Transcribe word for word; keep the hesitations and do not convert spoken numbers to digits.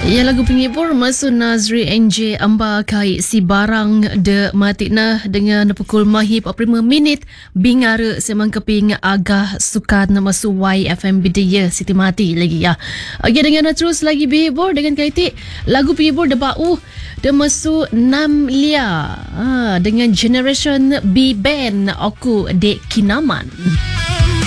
Ya, lagu penghibur masuk Nazri N J Amba Kai si barang de matikna dengan pukul mahib prima minit bingara semang keping agah sukan masuk Y F M Bidaya Siti Mati lagi ya. Okey, dengan terus lagi penghibur dengan kaitik lagu penghibur de bau de masuk enam lia ha, dengan Generation B Band Aku Dek Kinaman.